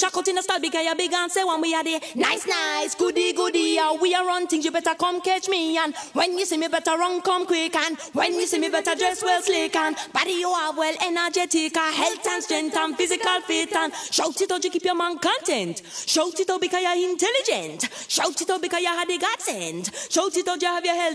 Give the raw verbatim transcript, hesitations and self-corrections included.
shock out in the style because you're big and say when we are there. Nice, nice, goody, goody. Uh, we are run things, you better come catch me. And when you see me, better run, come quick. And when you see me, better dress well slick. And body you are well energetic. Uh, health and strength and physical fit. And shout it out, you keep your man content. Shout it out because you're intelligent. Shout it out because you have the godsend. Shout it out, you have your health.